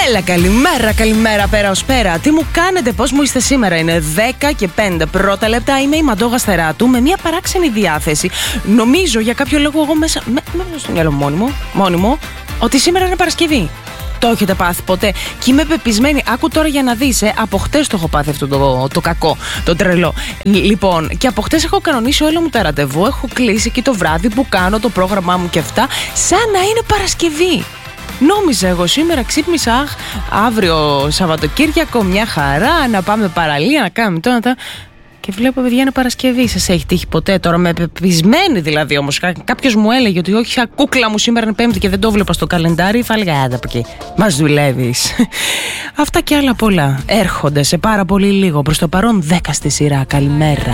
Έλα, καλημέρα, πέρα ως πέρα. Τι μου κάνετε, πώς μου είστε σήμερα? Είναι 10 και 5 πρώτα λεπτά. Είμαι η Μαντώ Γαστεράτου με μια παράξενη διάθεση. Νομίζω για κάποιο λόγο εγώ μέσα στο μυαλό μόνιμο ότι σήμερα είναι Παρασκευή. Το έχετε πάθει ποτέ? Και είμαι πεπισμένη. Άκου τώρα για να δεις, από χτες το έχω πάθει αυτό το κακό, το τρελό. Λοιπόν, και από χτες έχω κανονίσει όλα μου τα ραντεβού. Έχω κλείσει και το βράδυ που κάνω το πρόγραμμά μου και αυτά, σαν να είναι Παρασκευή. Νόμιζα εγώ σήμερα, ξύπνησα αύριο Σαββατοκύριακο, μια χαρά, να πάμε παραλία, να κάνουμε τώρα. Και βλέπω, παιδιά, είναι Παρασκευή. Σας έχει τύχει ποτέ? Τώρα με πεπισμένη δηλαδή όμως. Κάποιος μου έλεγε ότι όχι, κούκλα μου σήμερα είναι Πέμπτη και δεν το βλέπα στο καλεντάρι. Θα έλεγα, άντε από εκεί. Μας δουλεύεις. Αυτά και άλλα πολλά έρχονται σε πάρα πολύ λίγο. Προς το παρόν 10 στη σειρά. Καλημέρα.